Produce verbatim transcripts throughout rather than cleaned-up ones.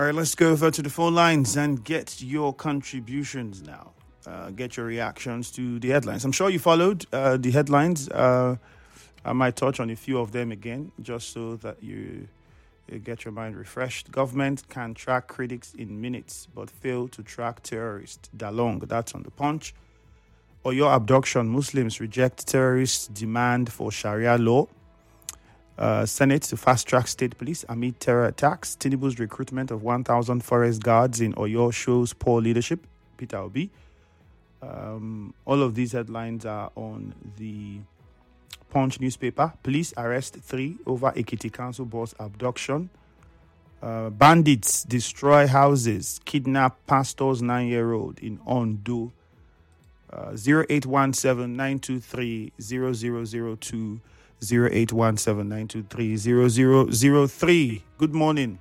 All right, let's go over to the phone lines and get your contributions now. Uh, get your reactions to the headlines. I'm sure you followed uh, the headlines. Uh, I might touch on a few of them again, just so that you, you get your mind refreshed. Government can track critics in minutes, but fail to track terrorists. Dalong, that's on the Punch. Or your abduction, Muslims reject terrorists' demand for Sharia law. Uh, Senate to fast-track state police amid terror attacks. Tinubu's recruitment of one thousand forest guards in Oyo shows poor leadership. Peter Obi. Um, all of these headlines are on the Punch newspaper. Police arrest three over Ekiti Council boss abduction. Uh, bandits destroy houses, kidnap pastor's nine-year-old in Ondo. Uh, zero eight one seven nine two three zero zero zero two. zero eight one seven nine two three zero zero zero three. Good morning.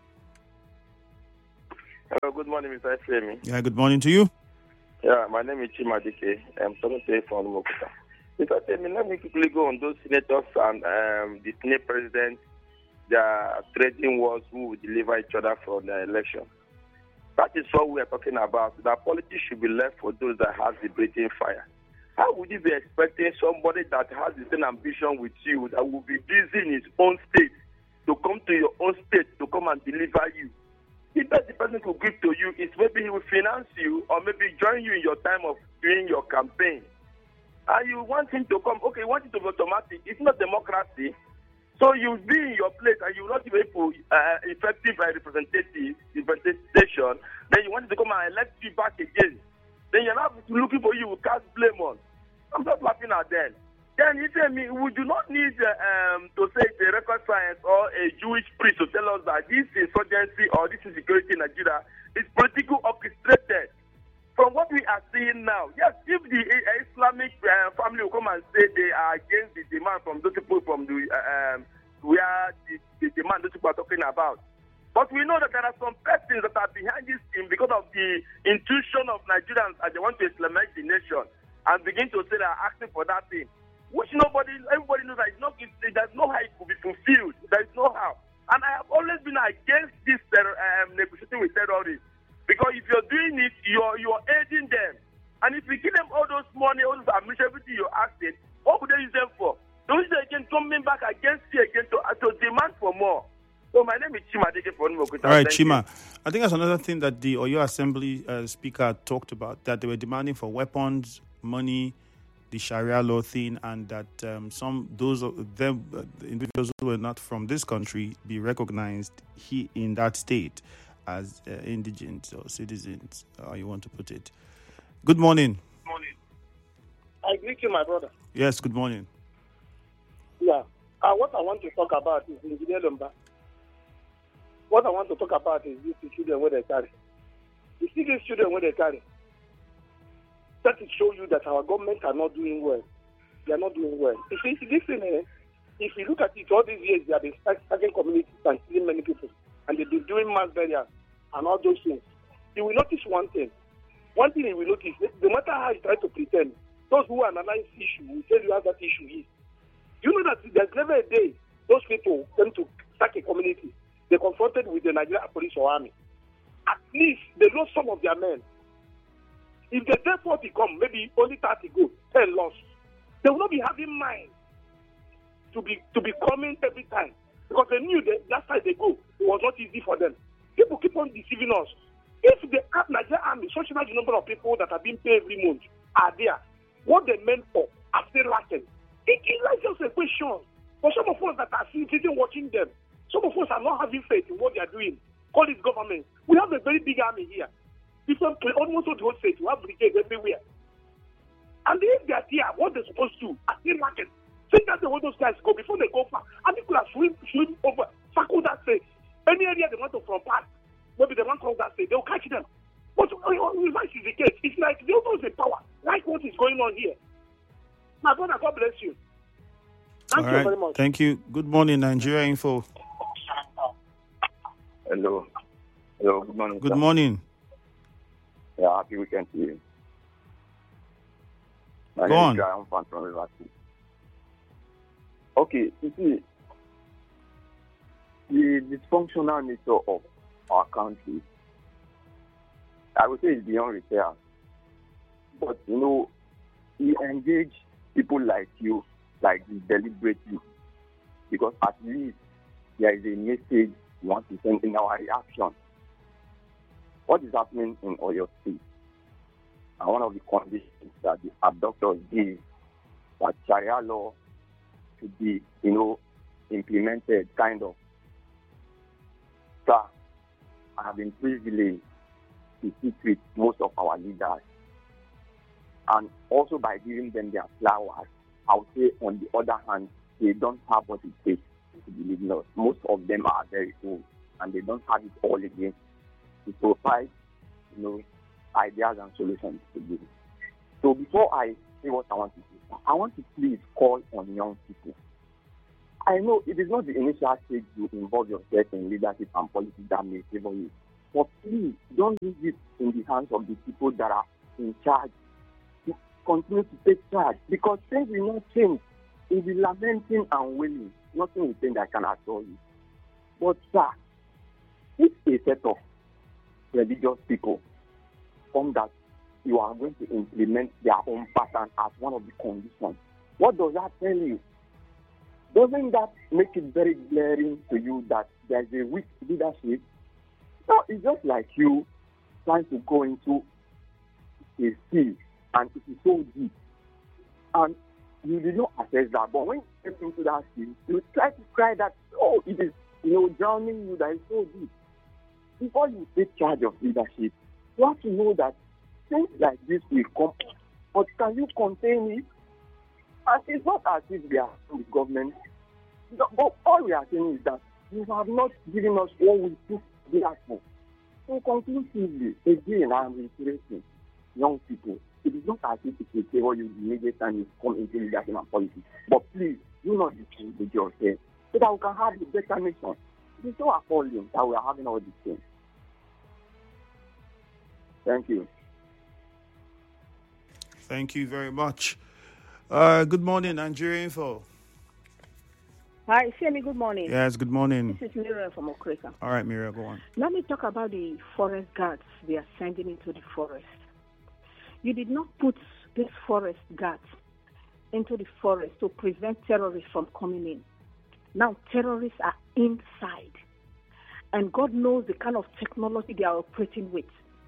Hello, good morning, Mister Femi. Yeah, good morning to you. Yeah, my name is Chima Dike. I'm talking to you from Mokuta. Mister Femi, let me quickly go on those senators and um, the Senate president. They are trading wars who will deliver each other for the election. That is what we are talking about. That politics should be left for those that have the breathing fire. How would you be expecting somebody that has the same ambition with you, that will be busy in his own state, to come to your own state to come and deliver you? The best the person could give to you is maybe he will finance you or maybe join you in your time of doing your campaign. And you want him to come, okay, you want it to be automatic. It's not democracy. So you'll be in your place and you will not be able to uh, effective uh, representative, representation. Then you want him to come and elect you back again. Then you're not looking for you, cast blame on. I'm not laughing at them. Then you tell me, we do not need uh, um, to say it's a record science or a Jewish priest to tell us that this insurgency or this insecurity in Nigeria is politically orchestrated. From what we are seeing now, yes, if the uh, Islamic uh, family will come and say they are against the demand from those people from the uh, um, where the, the demand those people are talking about. But we know that there are some persons that are behind this thing because of the intuition of Nigerians as they want to Islamize the nation and begin to say they are asking for that thing, which nobody, everybody knows that it's not, it, there's no how it could be fulfilled. There is no how. And I have always been against this um, negotiating with terrorists because if you're doing it, you're you're aiding them. And if we give them all those money, all those ammunition, everything you're asking, what would they use them for? Those are again coming back against you again to, to demand for more. So my name is Chima Dike from Mokuta. All right, Thank Chima. you. I think that's another thing that the Oyo Assembly uh, speaker talked about, that they were demanding for weapons, money, the Sharia law thing, and that um, some those of them, uh, the individuals who were not from this country, be recognized he in that state as uh, indigents or citizens, how you want to put it. Good morning. Good morning. I greet you, my brother. Yes, good morning. Yeah. Uh, what I want to talk about is Engineer Lumba. What I want to talk about is these children where they carry. You see these children where they carry. That will show you that our government are not doing well. They are not doing well. If you listen, eh, if you look at it, all these years they have been starting communities and killing many people, and they've been doing mass burial and all those things. You will notice one thing. One thing you will notice, no matter how you try to pretend, those who analyze issue will tell you how that issue is. You know that there's never a day those people came to sack a community. They confronted with the Nigerian police or army. At least they lost some of their men. If the death forty come, maybe only thirty go, ten lost. They will not be having mind to be to be coming every time because they knew that that side they go, it was not easy for them. People keep on deceiving us. If the Nigerian army, such a large number of people that are being paid every month are there, what they meant for are still lacking. It is like just a question. For some of us that are sitting watching them, some of us are not having faith in what they are doing. Call it government. We have a very big army here. Different, almost all the whole state, we have brigades everywhere. And if they are there, what they're supposed to do, are still lacking. Think that the all those guys go before they go far. And people are swim, swim over, circle that state. Any area they want to from past, maybe they want to cross that state, they'll catch them. But reverse is the case. It's like they don't know the power, like what is going on here. My brother, God bless you. Thank All you right. very much. Thank you. Good morning, Nigeria Info. Hello. Hello, good morning. Good sir. morning. Yeah, happy weekend to you. My Go name on. is Graham Fan from River State. Okay, you see, the dysfunctional nature of our country I would say it's beyond repair. But, you know, we engage people like you, like this deliberately, because at least there is a message we want to send in our reaction. What is happening in Oyo State? And one of the conditions that the abductors gave, that Sharia law should be, you know, implemented, kind of. Sir, I have been privileged to sit with most of our leaders, and also by giving them their flowers, I would say on the other hand, they don't have what it takes to believe in us. Most of them are very old, and they don't have it all again to provide, you know, ideas and solutions to give. So before I say what I want to say, I want to please call on young people. I know it is not the initial stage you involve yourself in leadership and politics that may favor you, but please don't leave it in the hands of the people that are in charge to continue to take charge, because things will not change. It will be lamenting and wailing. Nothing will change, I can assure you. But sir, if a set of religious people come that you are going to implement their own pattern as one of the conditions, what does that tell you? Doesn't that make it very glaring to you that there's a weak leadership? No, it's just like you trying to go into a sea and it is so deep. And you did not assess that. But when you get into that sea, you try to cry that, oh, it is, you know, drowning you, that is so deep. Before you take charge of leadership, you have to know that things like this will come. But can you contain it? And it's not as if we are in the government. But all we are saying is that you have not given us what we took to ask for. So conclusively, again, I am reiterating, young people, it is not as if it will favor you the immediate time you come into leadership and politics. But please, do not disengage yourself so that we can have a better nation. It is so appalling that we are having all these things. Thank you. Thank you very much. Uh, good morning, Nigeria Info. Hi, Femi, good morning. Yes, good morning. This is Miriam from Okreka. All right, Miriam, go on. Let me talk about the forest guards they are sending into the forest. You did not put these forest guards into the forest to prevent terrorists from coming in. Now terrorists are inside. And God knows the kind of technology they are operating with.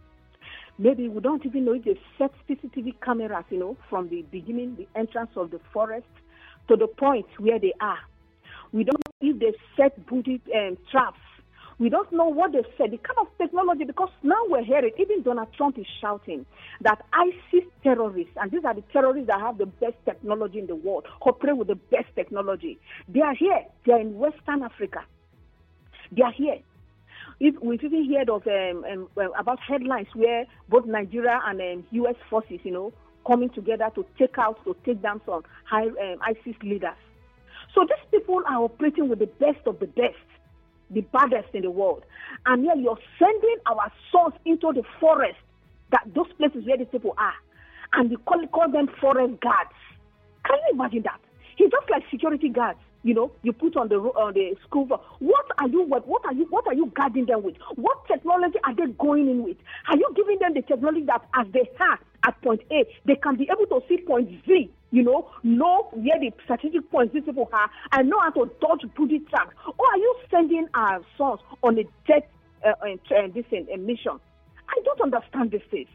Maybe we don't even know if they set C C T V cameras, you know, from the beginning, the entrance of the forest, to the point where they are. We don't know if they set booty um, traps. We don't know what they said, the kind of technology, because now we're hearing, even Donald Trump is shouting that ISIS terrorists, and these are the terrorists that have the best technology in the world, operate with the best technology. They are here. They are in Western Africa. They are here. If we've even heard of um, um, well, about headlines where both Nigeria and um, U S forces, you know, coming together to take out, to take down some high um, ISIS leaders. So these people are operating with the best of the best, the baddest in the world. And here you're sending our sons into the forest, that those places where these people are, and you call, call them forest guards. Can you imagine that? He's just like security guards. You know, you put on the on the school. What are you what, what are you what are you guarding them with? What technology are they going in with? Are you giving them the technology that as they have at point A, they can be able to see point Z? You know, know where the strategic points these people are, and know how to dodge booty traps. Or are you sending our sons on a jet uh, uh, this uh, mission? I don't understand this. Thing.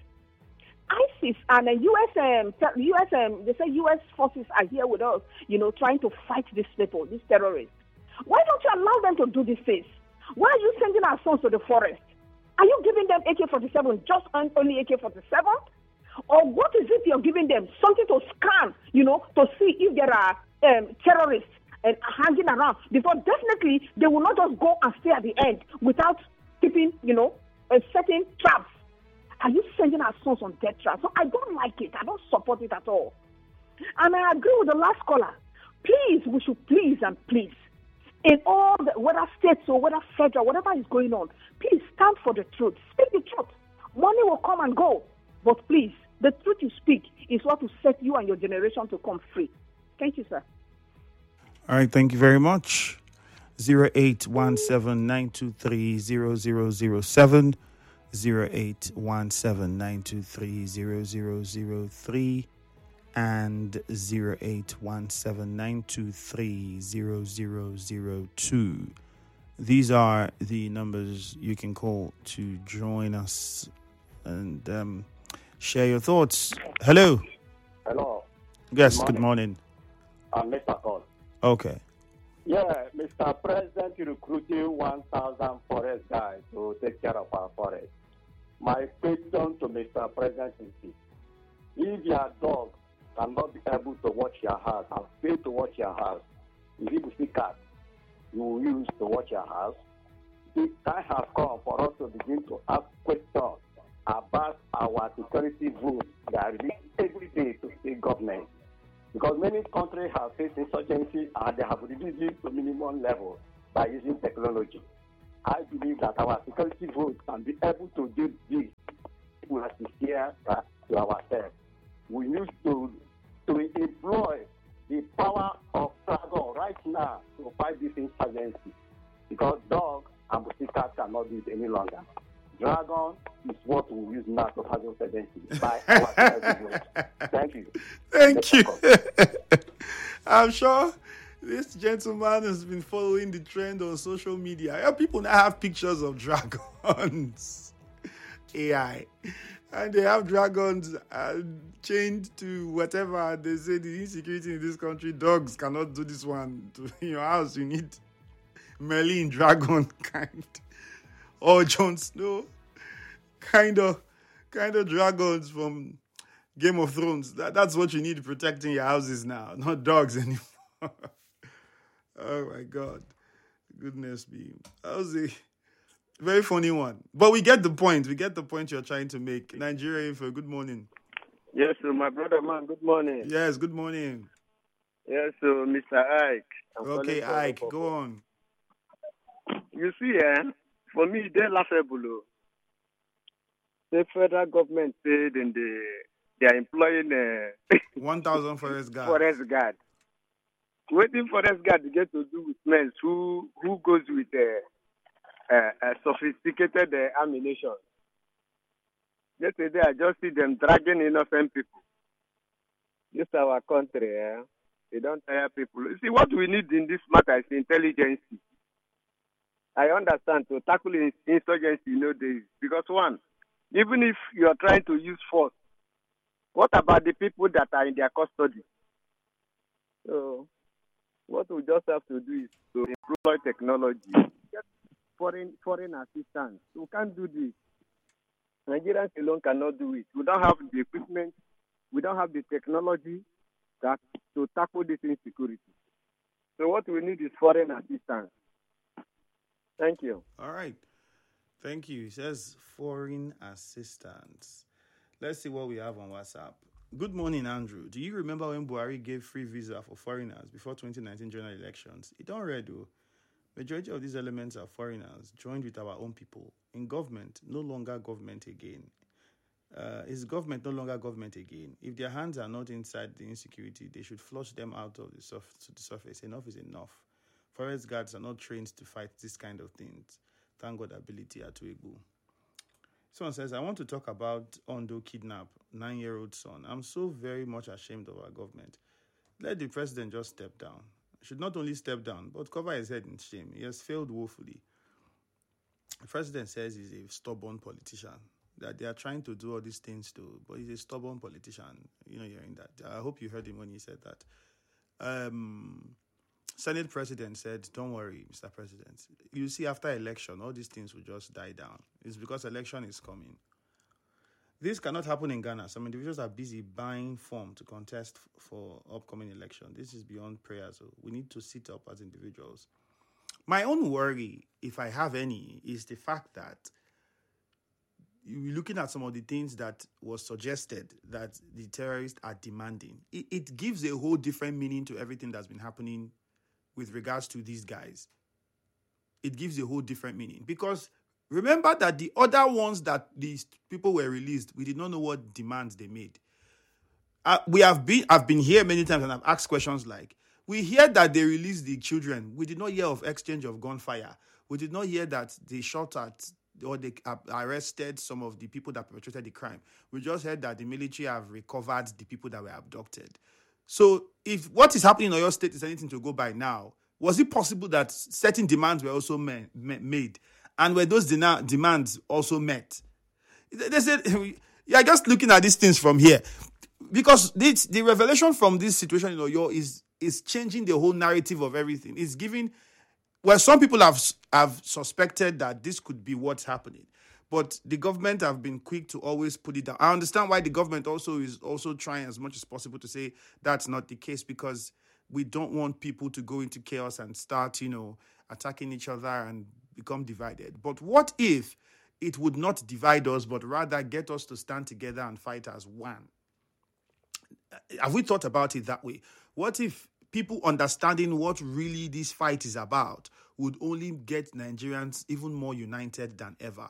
ISIS and the U S, um, U S, um, they say U S forces are here with us, you know, trying to fight these people, these terrorists. Why don't you allow them to do these things? Why are you sending our sons to the forest? Are you giving them A K forty-seven, just only A K forty-seven? Or what is it you're giving them? Something to scan, you know, to see if there are um, terrorists uh, hanging around. Because definitely they will not just go and stay at the end without keeping, you know, uh, setting traps. Are you sending our sons on death traps? So I don't like it. I don't support it at all. And I agree with the last caller. Please, we should please and please, in all, the, whether states or whether federal, whatever is going on, please stand for the truth. Speak the truth. Money will come and go. But please, the truth you speak is what will set you and your generation to come free. Thank you, sir. All right, thank you very much. zero eight one seven nine two three zero zero zero seven. zero eight one seven nine two three zero zero zero three and zero eight one seven nine two three zero zero zero two. These are the numbers you can call to join us and um, share your thoughts. Hello. Hello. Yes, good morning. I'm Mister Cole. Okay. Yeah, Mister President, you recruited one thousand forest guys to take care of our forest. My question to Mister President is this. If your dog cannot be able to watch your house and fail to watch your house, if you see cat you will use to watch your house, the time has come for us to begin to ask questions about our security votes that are released every day to state government. Because many countries have faced insurgency and they have reduced it to minimum level by using technology. I believe that our security votes can be able to do this. We have to share that to ourselves. We need to, to employ the power of dragon right now to fight this insurgency. Because dog and pussycat cannot do it any longer. Dragon is what we use now to fight insurgency by our security votes. Thank you. Thank you. I'm sure this gentleman has been following the trend on social media. Yeah, people now have pictures of dragons, A I, and they have dragons uh, chained to whatever. They say the insecurity in this country, dogs cannot do this one. To in your house, you need Merlin dragon kind, or Jon Snow kind of kind of dragons from Game of Thrones. That, that's what you need protecting your houses now, not dogs anymore. Oh my God. Goodness me. That was a very funny one. But we get the point. We get the point you're trying to make. Nigeria Info, good morning. Yes, sir, my brother, man, good morning. Yes, good morning. Yes, sir, Mister Ike. I'm okay, Ike, go on. You see, eh, for me, they're laughable. The federal government said in the they are employing uh, one thousand forest guards. Forest guard. Waiting forest guard to get to do with men who who goes with uh, uh, uh, sophisticated uh, ammunition. Yesterday, I just see them dragging innocent people. This is our country. Eh? They don't tire people. You see, what we need in this matter is intelligence. I understand to tackle insurgency, you know, this because one, even if you are trying to use force, what about the people that are in their custody? So, what we just have to do is to employ technology, get foreign foreign assistance. We can't do this. Nigerians alone cannot do it. We don't have the equipment. We don't have the technology that to tackle this insecurity. So what we need is foreign assistance. Thank you. All right. Thank you. It says foreign assistance. Let's see what we have on WhatsApp. Good morning, Andrew. Do you remember when Buhari gave free visa for foreigners before twenty nineteen general elections? It don't read though. Majority of these elements are foreigners joined with our own people. In government, no longer government again. Uh, is government no longer government again? If their hands are not inside the insecurity, they should flush them out of the, surf- to the surface. Enough is enough. Forest guards are not trained to fight this kind of things. Thank God ability at Tuegu. Someone says, I want to talk about Ondo kidnap, nine-year-old son. I'm so very much ashamed of our government. Let the president just step down. Should not only step down, but cover his head in shame. He has failed woefully. The president says he's a stubborn politician, that they are trying to do all these things too, but he's a stubborn politician. You know, hearing that. I hope you heard him when he said that. Um, Senate president said, don't worry, Mister President. You see, after election, all these things will just die down. It's because election is coming. This cannot happen in Ghana. Some individuals are busy buying form to contest f- for upcoming election. This is beyond prayer, so we need to sit up as individuals. My own worry, if I have any, is the fact that you're looking at some of the things that was suggested that the terrorists are demanding. It, it gives a whole different meaning to everything that's been happening with regards to these guys. It gives a whole different meaning. Because remember that the other ones that these people were released, we did not know what demands they made. Uh, we have been, I've been here many times and I've asked questions like, we hear that they released the children. We did not hear of exchange of gunfire. We did not hear that they shot at or they uh, arrested some of the people that perpetrated the crime. We just heard that the military have recovered the people that were abducted. So if what is happening in Oyo State is anything to go by now, was it possible that certain demands were also ma- ma- made? And were those de- demands also met? They said, yeah, just looking at these things from here. Because this, the revelation from this situation in Oyo is, is changing the whole narrative of everything. It's giving... Well, some people have have suspected that this could be what's happening. But the government have been quick to always put it down. I understand why the government also is also trying as much as possible to say that's not the case, because we don't want people to go into chaos and start, you know, attacking each other and become divided. But what if it would not divide us, but rather get us to stand together and fight as one? Have we thought about it that way? What if people understanding what really this fight is about would only get Nigerians even more united than ever?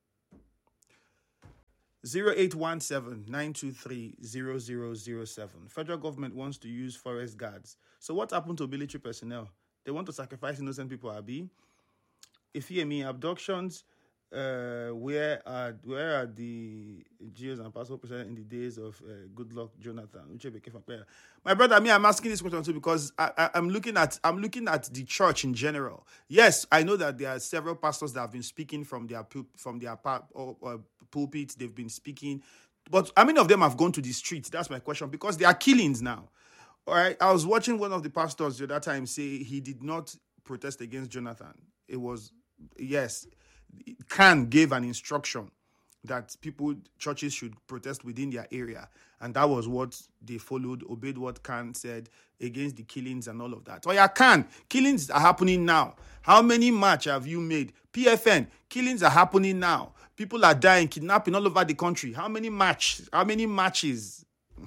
zero eight one seven, nine two three, zero zero zero seven. Federal government wants to use forest guards. So what happened to military personnel? They want to sacrifice innocent people, Abi. If you hear me, abductions, uh, where are where are the G Os and passport personnel in the days of uh, Goodluck Jonathan? My brother, me, I'm asking this question too because I, I, I'm looking at I'm looking at the church in general. Yes, I know that there are several pastors that have been speaking from their from their or, or pulpits. They've been speaking, but how many of them have gone to the streets? That's my question, because there are killings now. All right, I was watching one of the pastors the other time say he did not protest against Jonathan. It was yes. Khan gave an instruction that people, churches should protest within their area. And that was what they followed, obeyed what Khan said against the killings and all of that. Oh yeah, Khan, killings are happening now. How many march have you made? P F N, killings are happening now. People are dying, kidnapping all over the country. How many march? How many marches?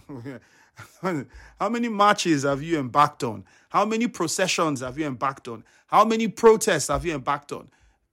How many marches have you embarked on? How many processions have you embarked on? How many protests have you embarked on?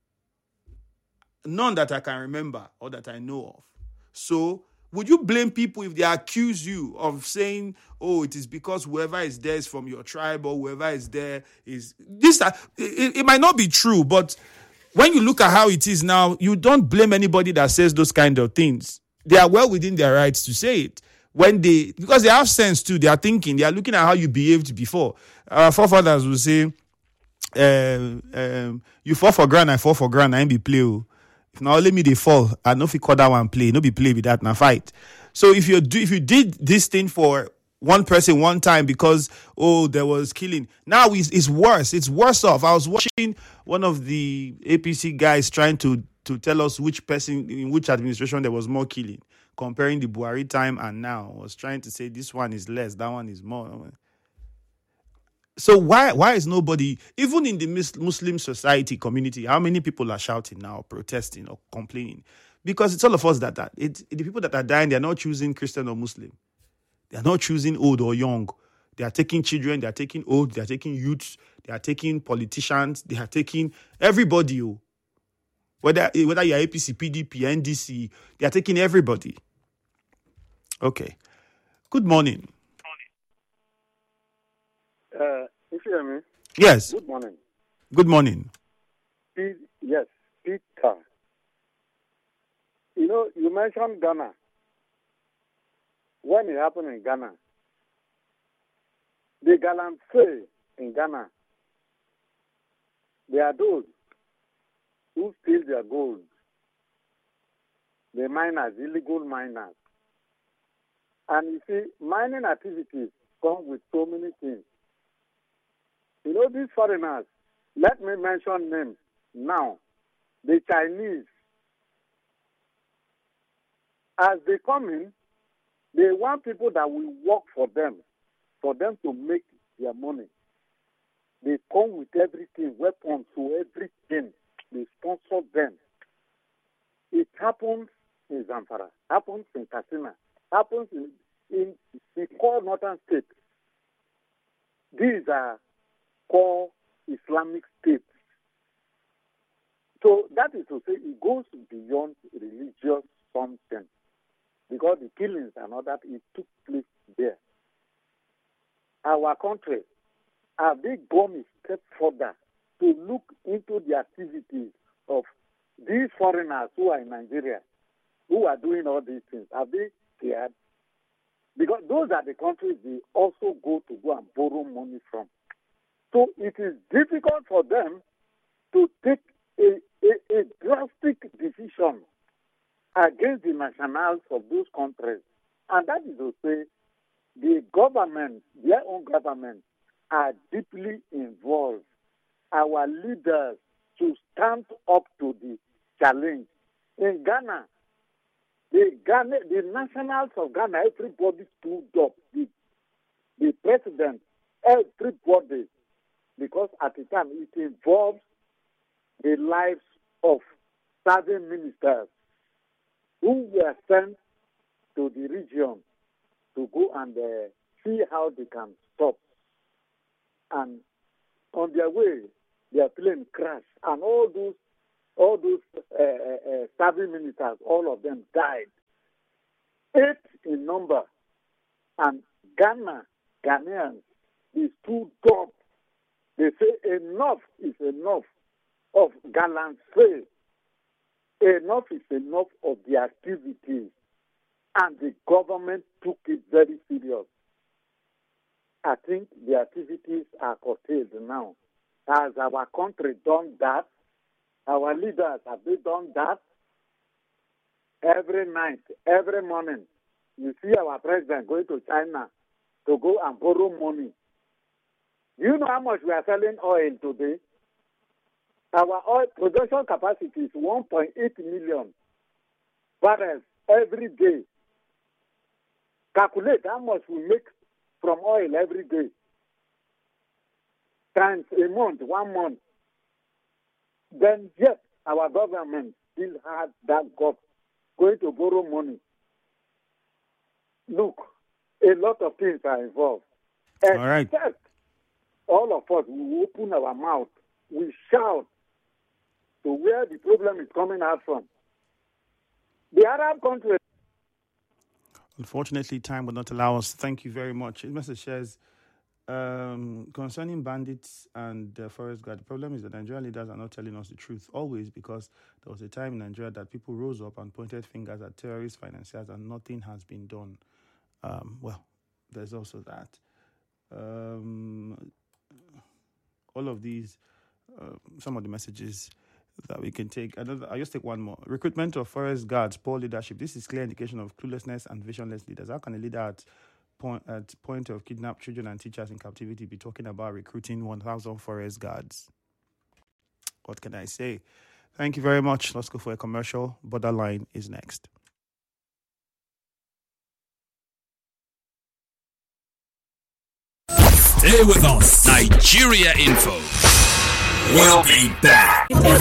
None that I can remember or that I know of. So, would you blame people if they accuse you of saying, oh, it is because whoever is there is from your tribe, or whoever is there is... This, uh, it, it might not be true, but when you look at how it is now, you don't blame anybody that says those kind of things. They are well within their rights to say it. When they... Because they have sense too. They are thinking. They are looking at how you behaved before. Our forefathers will say, um, um, you fall for ground, I fall for ground, I ain't be play. If now let me they fall, I know if you call that one play, no be play with that now fight. So if you do, if you did this thing for one person one time because oh there was killing, now it's, it's worse. It's worse off. I was watching one of the A P C guys trying to to tell us which person in which administration there was more killing, comparing the Buhari time and now. I was trying to say this one is less, that one is more. So why why is nobody, even in the Muslim society community, how many people are shouting now, protesting or complaining? Because it's all of us that are. It, the people that are dying, they're not choosing Christian or Muslim. They're not choosing old or young. They are taking children, they are taking old, they are taking youths, they are taking politicians, they are taking everybody. Whether, whether you're A P C, P D P, N D C, they are taking everybody. Okay. Good morning. Uh, if you hear me? Yes. Good morning. Good morning. P- yes, Peter. You know, you mentioned Ghana. When it happened in Ghana, the Galamsey in Ghana, they are those who steal their gold. The miners, illegal miners. And you see, mining activities come with so many things. You know, these foreigners, let me mention names now. The Chinese, as they come in, they want people that will work for them, for them to make their money. They come with everything, weapons, so everything. They sponsor them. It happens in Zamfara, happens in Katsina, happens in, in the core northern states. These are core Islamic states. So that is to say it goes beyond religious something, because the killings and all that, it took place there. Our country, have they gone a step further to look into the activities of these foreigners who are in Nigeria, who are doing all these things, have they scared? Because those are the countries they also go to go and borrow money from. So it is difficult for them to take a, a, a drastic decision against the nationals of those countries. And that is to say, the government, their own government, are deeply involved. Our leaders should stand up to the challenge. In Ghana, the Ghana, the nationals of Ghana, everybody stood up. The, the president, everybody, because at the time it involves the lives of serving ministers who were sent to the region to go and uh, see how they can stop. And on their way, their plane crashed, and all those, all those uh, uh, serving ministers, all of them died. Eight in number, and Ghana, Ghanaians, they stood up. They say enough is enough of gallantry. Enough is enough of the activities, and the government took it very serious. I think the activities are curtailed now. Has our country done that? Our leaders, have they done that? Every night, every morning, you see our president going to China to go and borrow money. Do you know how much we are selling oil today? Our oil production capacity is one point eight million barrels every day. Calculate how much we make from oil every day. Times a month, one month. Then, yes, our government still has that gut going to borrow money. Look, a lot of things are involved. All right. Except all of us, we open our mouth, we shout to where the problem is coming out from. The Arab countries. Unfortunately, time will not allow us. Thank you very much. Mister Shares, um, concerning bandits and uh, forest guard, the problem is that Nigerian leaders are not telling us the truth always, because there was a time in Nigeria that people rose up and pointed fingers at terrorists, financiers, and nothing has been done. Um, well, there's also that. Um, all of these, uh, some of the messages that we can take. Another, I'll just take one more. Recruitment of forest guards, poor leadership. This is clear indication of cluelessness and visionless leaders. How can a leader at point, at point of kidnapped children and teachers in captivity be talking about recruiting one thousand forest guards? What can I say? Thank you very much. Let's go for a commercial. Borderline is next. Stay with us. Nigeria Info. We'll be back. Calm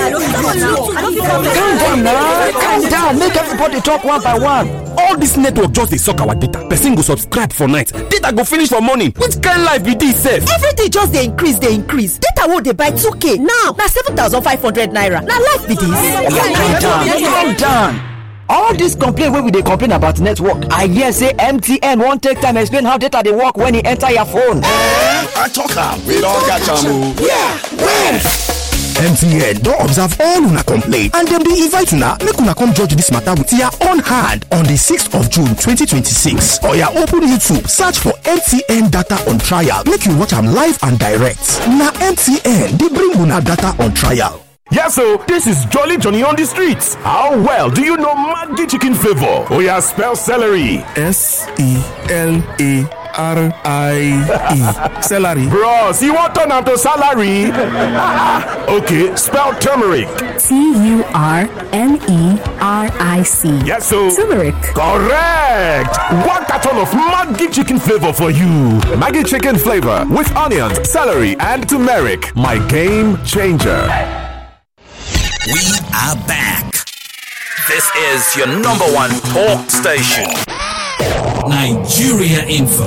down now. Calm down. Make everybody talk one by one. All this network just dey suck our data. Person go subscribe for night, data go finish for morning. Which kind life be this sef? Everything just dey increase, dey increase. Data wey dey buy two k now na seven thousand five hundred naira. Na life be this. Calm down. Calm down. All this complaint wey we dey complain about network, I hear say M T N wan take time explain how data dey work when e enter your phone. Eh, I talk am. We don catch am o. Yeah, where? M T N don observe all una complaint and dem dey invite una make una come judge dis matter with your own hand on the sixth of June twenty twenty-six. Oya, open YouTube, search for M T N data on trial, make you watch am live and direct. Na M T N dey bring una data on trial. Yes, so this is Jolly Johnny on the streets. How well do you know Maggi chicken flavor? Oh yeah, spell celery. S E L A R I E. Celery. Bros, you want turn am to salary? Okay, spell turmeric. T U R M E R I C. Yes, so turmeric. Correct. One carton of Maggi chicken flavor for you. Maggi chicken flavor with onions, celery, and turmeric. My game changer. We are back. This is your number one talk station. Nigeria Info.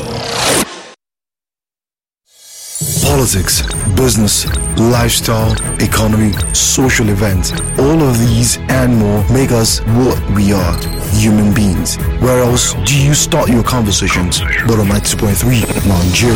Politics, business, lifestyle, economy, social events, all of these and more make us what we are, human beings. Where else do you start your conversations but on ninety-two point three Nigeria?